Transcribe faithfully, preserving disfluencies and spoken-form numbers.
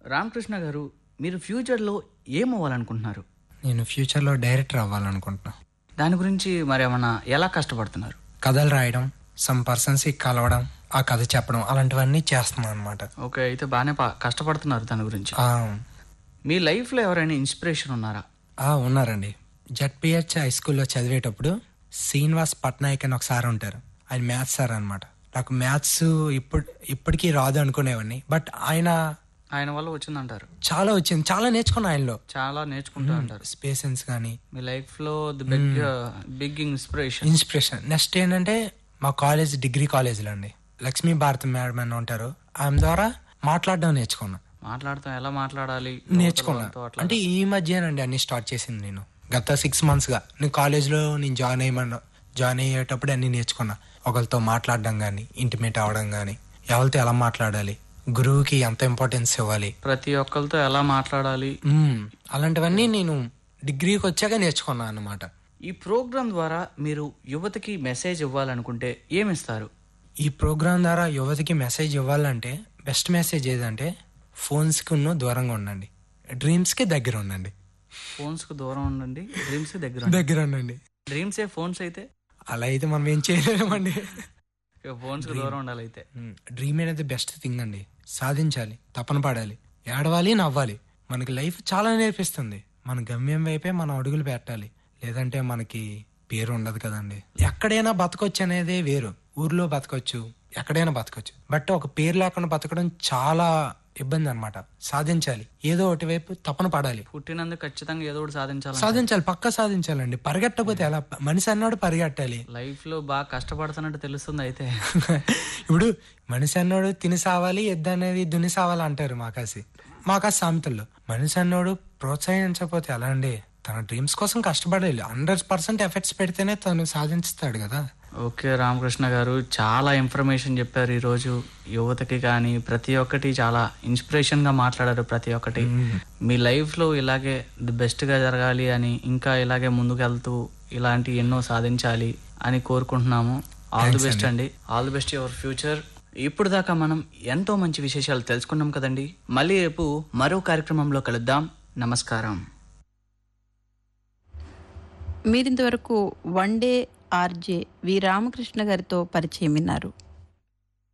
రామకృష్ణ గారు, మీరు ఫ్యూచర్‌లో ఏమవ్వాలనుకుంటున్నారు? నేను ఫ్యూచర్‌లో డైరెక్టర్ అవ్వాలనుకుంటున్నా. దాని గురించి మరేమన్నా ఎలా కష్టపడుతున్నారు? కథలు రాయడం, సమ్ పర్సన్స్‌కి కలవడం, ఆ కథ చెప్పడం అలాంటివన్నీ చేస్తున్నాను అనమాట. ఓకే. అయితే బాగానే ప కష్టపడుతున్నారు దాని గురించి. ఆ, మీ లైఫ్‌లో ఎవరైనా ఇన్స్పిరేషన్ ఉన్నారా? ఆ, ఉన్నారండి. జెడ్పీహెచ్ హై స్కూల్లో చదివేటప్పుడు శ్రీనివాస్ పట్నాయక్ అని ఒక సార్ ఉంటారు. ఆయన మ్యాథ్స్ సార్ అనమాట. నాకు మ్యాథ్స్ ఇప్పుడు ఇప్పటికీ రాదు అనుకునేవాడిని. బట్ ఆయన ఆయన వల్ల వచ్చిందంటారు. చాలా వచ్చింది, చాలా నేర్చుకున్నా ఆయనలో. చాలా నేర్చుకుంటా అంటారు. స్పేసెన్స్ కానీ మీ లైఫ్‌లో the big big inspiration. Inspiration. Next ఏంటంటే మా కాలేజ్ డిగ్రీ కాలేజీలో అండి లక్ష్మీ భారతి మేడం అని ఉంటారు. ఆమె ద్వారా మాట్లాడడం నేర్చుకున్నా. మాట్లాడతాం, ఎలా మాట్లాడాలి నేర్చుకున్నా. అవతల వాళ్ళతో అట్లా. అంటే ఈ మధ్యనండి అన్ని స్టార్ట్ చేసింది. నేను గత సిక్స్ మంత్స్గా నేను కాలేజ్లో నేను జాయిన్ అయ్యమన్నా జాయిన్ అయ్యేటప్పుడు అన్ని నేర్చుకున్నా. ఒకరితో మాట్లాడడం కానీ, ఇంటిమేట్ అవ్వడం కానీ, ఎవరితో ఎలా మాట్లాడాలి, గురువుకి ఎంత ఇంపార్టెన్స్ ఇవ్వాలి, ప్రతి ఒక్కరితో ఎలా మాట్లాడాలి, మ్మ్, అలాంటివన్నీ నేను డిగ్రీకి వచ్చాక నేర్చుకున్నా అన్నమాట. ఈ ప్రోగ్రాం ద్వారా మీరు యువతకి మెసేజ్ ఇవ్వాలనుకుంటే ఏమిస్తారు? ఈ ప్రోగ్రాం ద్వారా యువతకి మెసేజ్ ఇవ్వాలంటే బెస్ట్ మెసేజ్ ఏదంటే ఫోన్స్కి దూరంగా ఉండండి, డ్రీమ్స్కి దగ్గర ఉండండి. ఫోన్స్ కు దూరం ఉండండి, డ్రీమ్స్ కి దగ్గర ఉండండి. దగ్గర ఉండండి. డ్రీమ్స్ ఏ ఫోన్స్ అయితే అలా అయితే మనం ఏం చేయలేమండి. ఫోన్స్ కు దూరం ఉండాలి అయితే. డ్రీమ్ అనేది బెస్ట్ థింగ్ అండి. సాధించాలి, తపన పడాలి, ఏడవాలి, నవ్వాలి. మనకి లైఫ్ చాలా నేర్పిస్తుంది. మన గమ్యం వైపే మనం అడుగులు పెట్టాలి. లేదంటే మనకి పేరు ఉండదు కదండి. ఎక్కడైనా బతకొచ్చు అనేది వేరు. ఊర్లో బతకొచ్చు, ఎక్కడైనా బతకొచ్చు. బట్ ఒక పేరు లేకుండా బతకడం చాలా ఇబ్బంది అనమాట. సాధించాలి, ఏదో ఒకటి వైపు తపన పడాలి. పుట్టినందుకు ఖచ్చితంగా ఏదో ఒకటి సాధించాలి. సాధించాలి, పక్కా సాధించాలండి. పరిగెట్టకపోతే ఎలా? మనిషి అన్నాడు పరిగెట్టాలి. లైఫ్ లో బాగా కష్టపడుతున్నట్టు తెలుస్తుంది అయితే. ఇప్పుడు మనిషి అన్నోడు తిని సావాలి, ఎద్దు అనేది దుని సావాలి అంటారు మాకాసి మాకాసి సామెతల్లో. మనిషి అన్నోడు ప్రోత్సహించకపోతే ఎలా అండి? తన డ్రీమ్స్ కోసం కష్టపడాలి. హండ్రెడ్ పర్సెంట్ ఎఫర్ట్స్ పెడితేనే తను సాధిస్తాడు కదా. ఓకే రామకృష్ణ గారు, చాలా ఇన్ఫర్మేషన్ చెప్పారు ఈరోజు. యువతకి కానీ ప్రతి ఒక్కటి చాలా ఇన్స్పిరేషన్గా మాట్లాడారు. ప్రతి ఒక్కటి మీ లైఫ్లో ఇలాగే ది బెస్ట్గా జరగాలి అని, ఇంకా ఇలాగే ముందుకెళ్తూ ఇలాంటి ఎన్నో సాధించాలి అని కోరుకుంటున్నాము. ఆల్ ది బెస్ట్ అండి. All the best your future. ఇప్పుడు దాకా మనం ఎంతో మంచి విశేషాలు తెలుసుకున్నాం కదండి. మళ్ళీ రేపు మరో కార్యక్రమంలో కలుద్దాం. నమస్కారం. మీరింతవరకు వన్ డే ఆర్జే వి రామకృష్ణ గారితో పరిచయం విన్నారు.